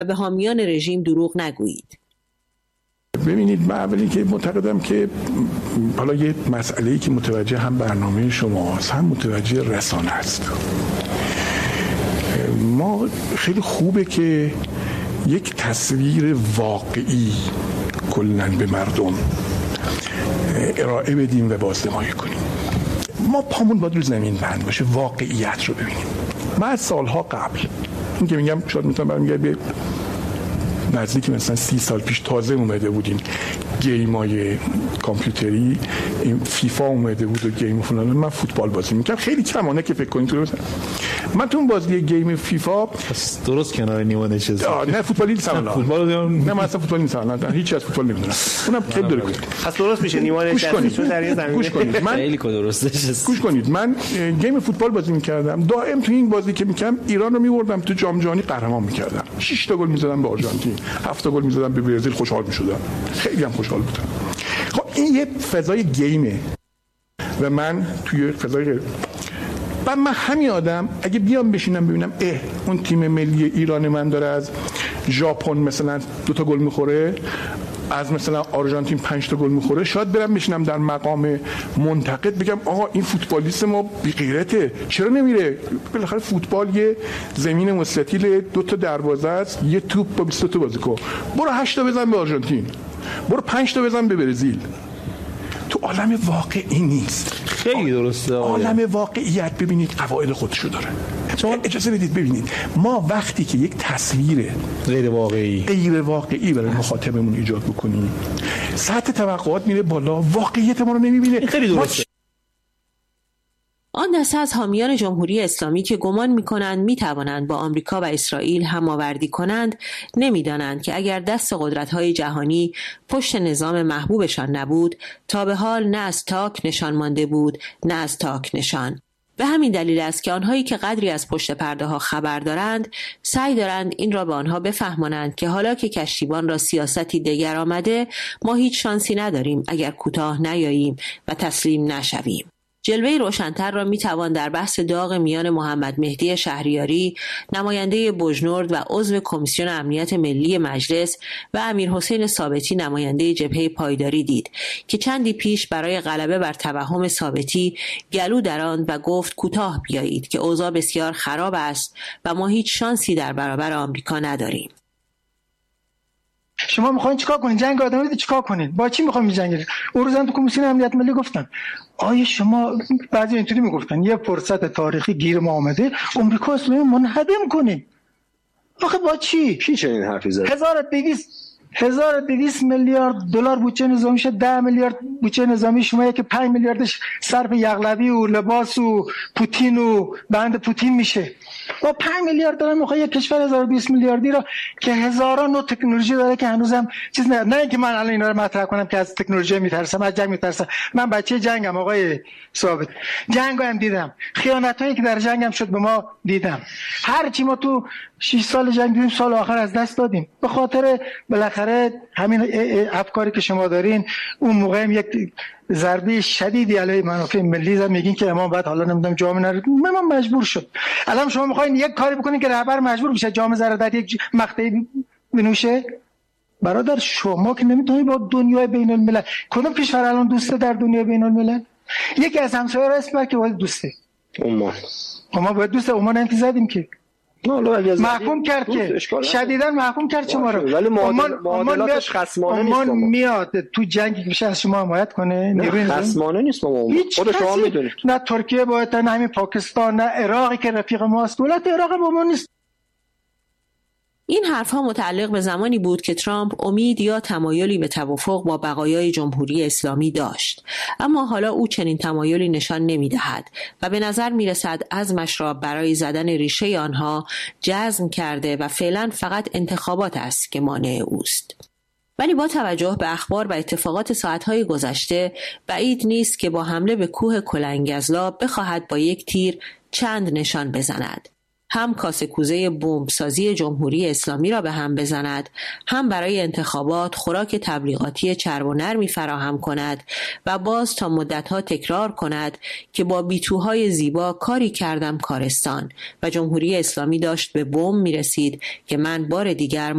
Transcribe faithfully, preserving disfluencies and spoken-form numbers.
و به حامیان رژیم دروغ نگویید. ببینید، من اولی که معتقدم که حالا یه مسئله‌ای که متوجه هم برنامه شماست هم متوجه رسانه است. ما خیلی خوبه که یک تصویر واقعی کلاً به مردم ارائه بدیم و بازنمایی کنیم. ما پامون باید رو زمین بند باشه، واقعیت رو ببینیم. من از سالها قبل این که میگم شاید میتونم برمیگرد به نزدیک مثلا سی سال پیش تازه اومده بودین گیمای کامپیوتری، این فیفا اومده بود و گیم فلان، من فوتبال بازی میکردم خیلی کمانه که فکر کنید تو من تو اون بازی گیم فیفا درست کنار نیما نشسته. نه فوتبالی نیستم، فوتبال نه من اصلا فوتبال نیستم، نه هیچ از فوتبال نمیدونم، اونم خیلی داره کنید. پس درست میشه نیما نشسته در یه زمین. گوش کنید، من خیلی درست نشسته. گوش کنید، من گیم فوتبال بازی میکردم، دائم تو این بازی که میکردم ایران رو میبردم تو جام جهانی قهرمان میکردم، شش تا گل میزدم به آرژانتین، هفت تا گل میزدم به برزیل، خوشحال میشدم، خیلی هم خوشحال بودم. خب این یه فضای گیمه و من توی فضای بعد من همین آدم اگه بیام بشینم ببینم اه اون تیم ملی ایران من داره از ژاپن مثلا دو تا گل میخوره، از مثلا آرژانتین پنج تا گل میخوره، شاید برم بشینم در مقام منتقد بگم آقا این فوتبالیست ما بی غیرته، چرا نمیره؟ بالاخره فوتبال یه زمین مستطیل، دو تا دروازه است، یه توپ با بیست تا بازیکن، برو هشت تا بزن به آرژانتین، برو پنج تا بزن به برزیل. تو عالم واقعی نیست. خیلی درسته. عالم واقعیت ببینید قواعد خودشو داره. چون اجازه بدید ببینید، ما وقتی که یک تصویر غیر واقعی غیر واقعی برای مخاطبمون ایجاد بکنیم، سطح توقعات میره بالا، واقعیت ما رو نمیبینه. خیلی درسته. آن دسته از حامیان جمهوری اسلامی که گمان می‌کنند می‌توانند با آمریکا و اسرائیل هم‌آوردی کنند، نمی‌دانند که اگر دست قدرت‌های جهانی پشت نظام محبوبشان نبود، تا به حال نه از تاک نشان مانده بود، نه از تاک نشان. به همین دلیل است که آنهایی که قدری از پشت پرده ها خبر دارند، سعی دارند این را به آنها بفهمانند که حالا که کشتیبان را سیاستی دگر آمده، ما هیچ شانسی نداریم اگر کوتاه نیاییم و تسلیم نشویم. جلوه روشن‌تر را می‌توان در بحث داغ میان محمد مهدی شهریاری، نماینده بوجنورد و عضو کمیسیون امنیت ملی مجلس و امیرحسین ثابتی، نماینده جبهه پایداری دید که چندی پیش برای غلبه بر توهم ثابتی گلو دراند و گفت کوتاه بیایید که اوضاع بسیار خراب است و ما هیچ شانسی در برابر آمریکا نداریم. شما میخواین چیکار کنین؟ جنگ آدمی رو چیکار کنین؟ با چی میخواین می‌جنگید؟ اون روز هم تو کمیسیون امنیت ملی گفتن آیا شما، بعضی اینطوری میگفتن یه فرصت تاریخی گیر ما آمده، آمریکا اسلامی منهدم کنین. آخه با چی؟ کی چنین حرفی زد؟ هزار و دویست هزار و دویست میلیارد دلار بودجه نظامی شد، ده میلیارد بودجه نظامی شما که پنج میلیاردش صرف یغلبی و لباس و پوتین و بند پوتین میشه. با پنج میلیارد دلار میخواد یک کشور هزار و دویست میلیاردی را که هزاران نوع تکنولوژی داره که هنوزم چیز نه نه که من الان اینا رو مطرح کنم که از تکنولوژی میترسم، از جنگ میترسم. من بچه جنگم آقای ثابت، جنگو هم دیدم، خیانتایی که در جنگم شد به ما دیدم. هر چی ما تو شش سال جنگ دیدیم سال آخر از دست دادیم به خاطر بالاخره همین افکاری که شما دارین. اون موقع هم یک ضربه شدیدی علیه منافع ملی زد، میگین که امام بعد حالا نمیدونم جامعه نره، من مجبور شد. الان شما میخواین یک کاری بکنین که رهبر مجبور بشه جام ذره در یک مقطعی بنوشه. برادر شما که نمیتونی با دنیای بین الملل، کدوم کشور الان دوسته در دنیای بین الملل؟ یکی از همسایه‌ها اسم که باید دوسته عمان، ما باید دوسته عمان انت زدیم که محکوم کرد که شدیداً محکوم کرد شما رو. ولی معادلاتش خصمانه نیست. عمان میاد تو جنگی که بشه از شما حمایت کنه، نه خصمانه نیست. ما خود شما میدونید نه ترکیه باید، نه همین پاکستان، نه عراقی که رفیق ماست، دولت عراق با ما نیست. این حرفها متعلق به زمانی بود که ترامپ امید یا تمایلی به توافق با بقایای جمهوری اسلامی داشت، اما حالا او چنین تمایلی نشان نمی‌دهد و به نظر می‌رسد عزمش را برای زدن ریشه آنها جزم کرده و فعلا فقط انتخابات است که مانع اوست. ولی با توجه به اخبار و اتفاقات ساعت‌های گذشته بعید نیست که با حمله به کوه کلنگزلا بخواهد با یک تیر چند نشان بزند. هم کاسه کوزه بمبسازی جمهوری اسلامی را به هم بزند، هم برای انتخابات خوراک تبلیغاتی چرب و نرمی فراهم کند و باز تا مدتها تکرار کند که با بیتوهای زیبا کاری کردم کارستان و جمهوری اسلامی داشت به بم می رسید که من بار دیگر